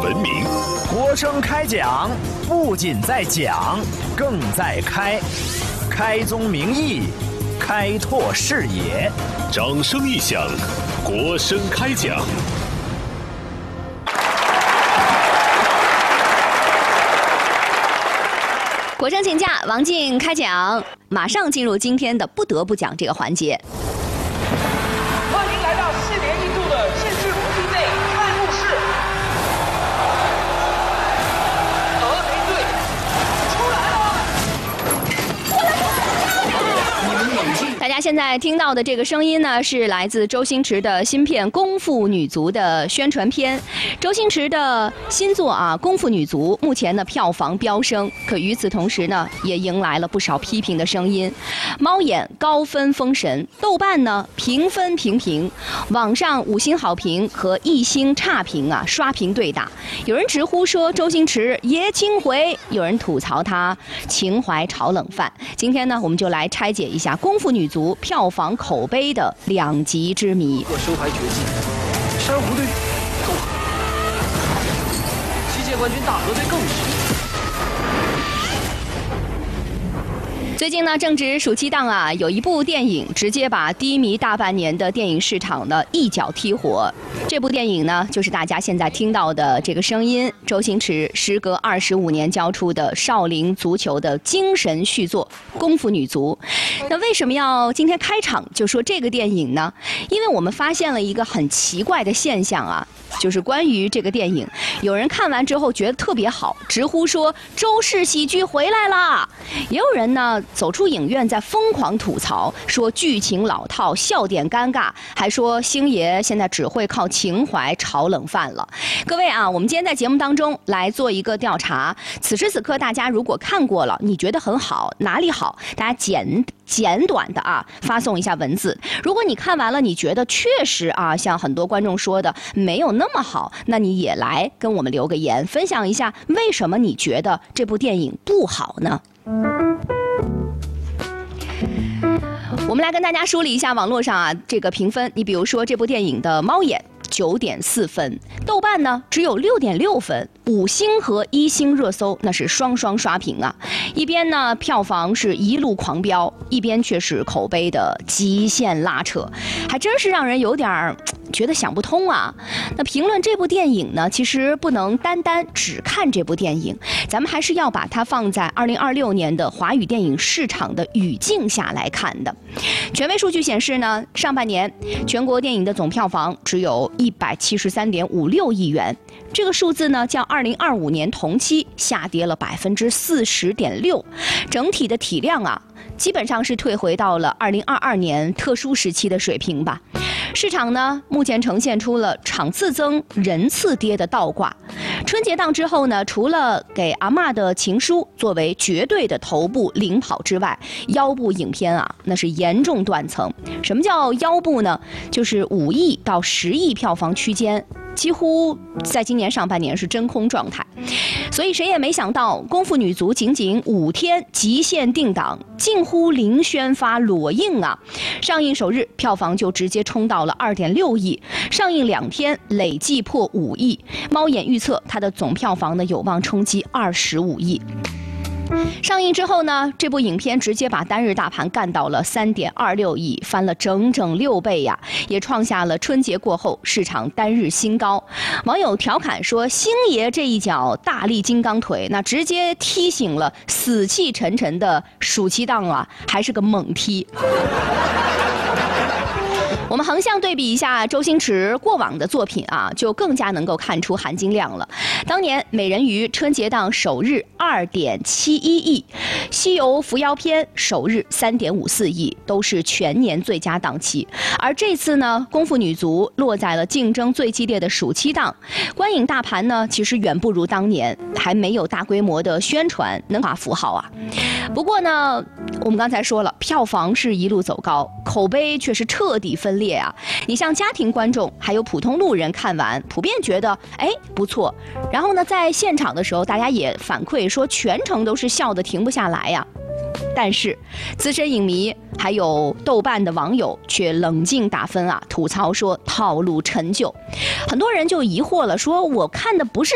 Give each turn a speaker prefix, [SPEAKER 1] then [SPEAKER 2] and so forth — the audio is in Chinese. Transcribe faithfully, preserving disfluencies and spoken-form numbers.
[SPEAKER 1] 文明。
[SPEAKER 2] 国声开讲，不仅在讲，更在开，开宗明义，开拓视野。
[SPEAKER 1] 掌声一响，国声开讲。
[SPEAKER 3] 国声请假，王静开讲，马上进入今天的不得不讲这个环节。
[SPEAKER 4] 欢迎来到四年一度的县市福利队开幕式。峨眉队出来了！
[SPEAKER 3] 大家现在听到的这个声音呢，是来自周星驰的新片《功夫女足》的宣传片。周星驰的新作啊，《功夫女足》目前呢票房飙升，可与此同时呢，也迎来了不少批评的声音。猫眼高分封神，豆瓣呢评分平平，网上五星好评和一星差评啊刷屏对打。有人直呼说周星驰爷青回，有人吐槽他情怀炒冷饭。今天呢，我们就来拆解一下《功夫女足》票房口碑的两极之谜。
[SPEAKER 4] 我身怀绝技，珊瑚队够狠，击剑冠军大河队更是。
[SPEAKER 3] 最近呢，正值暑期档啊，有一部电影直接把低迷大半年的电影市场呢一脚踢活。这部电影呢，就是大家现在听到的这个声音，周星驰时隔二十五年交出的少林足球的精神续作《功夫女足》。那为什么要今天开场就说这个电影呢？因为我们发现了一个很奇怪的现象啊，就是关于这个电影，有人看完之后觉得特别好，直呼说周氏喜剧回来啦。也有人呢走出影院在疯狂吐槽，说剧情老套，笑点尴尬，还说星爷现在只会靠情怀炒冷饭了。各位啊，我们今天在节目当中来做一个调查，此时此刻大家如果看过了，你觉得很好，哪里好？大家简简短的啊发送一下文字。如果你看完了，你觉得确实啊像很多观众说的没有那么好，那你也来跟我们留个言，分享一下为什么你觉得这部电影不好呢？我们来跟大家梳理一下网络上啊这个评分。你比如说这部电影的猫眼九点四分，豆瓣呢只有六点六分，五星和一星热搜那是双双刷屏啊。一边呢票房是一路狂飙，一边却是口碑的极限拉扯，还真是让人有点觉得想不通啊。那评论这部电影呢，其实不能单单只看这部电影，咱们还是要把它放在二零二六年的华语电影市场的语境下来看的。权威数据显示呢，上半年全国电影的总票房只有一百七十三点五六亿元，这个数字呢较二零二五年同期下跌了百分之四十点六，整体的体量啊基本上是退回到了二零二二年特殊时期的水平吧。市场呢目前呈现出了场次增人次跌的倒挂。春节档之后呢，除了给阿嬷的情书作为绝对的头部领跑之外，腰部影片啊那是严重断层。什么叫腰部呢？就是五亿到十亿票房区间，几乎在今年上半年是真空状态。所以谁也没想到，《功夫女足》仅仅五天极限定档，近乎零宣发裸映啊！上映首日票房就直接冲到了二点六亿，上映两天累计破五亿。猫眼预测它的总票房呢有望冲击二十五亿。上映之后呢，这部影片直接把单日大盘干到了三点二六亿，翻了整整六倍呀，也创下了春节过后市场单日新高。网友调侃说，星爷这一脚大力金刚腿，那直接踢醒了死气沉沉的暑期档啊，还是个猛踢。我们横向对比一下周星驰过往的作品啊，就更加能够看出含金量了。当年《美人鱼》春节档首日二点七一亿，《西游伏妖篇》首日三点五四亿，都是全年最佳档期。而这次呢，《功夫女足》落在了竞争最激烈的暑期档，观影大盘呢其实远不如当年，还没有大规模的宣传能打符号啊。不过呢，我们刚才说了，票房是一路走高，口碑却是彻底分裂啊！你像家庭观众还有普通路人看完，普遍觉得哎不错。然后呢，在现场的时候，大家也反馈说全程都是笑得停不下来呀。但是资深影迷还有豆瓣的网友却冷静打分啊，吐槽说套路陈旧。很多人就疑惑了，说我看的不是